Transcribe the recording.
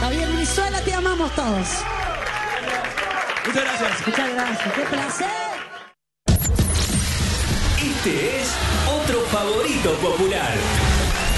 Javier Brizuela, te amamos todos. Muchas gracias. Muchas gracias. ¡Qué placer! Este es otro favorito popular.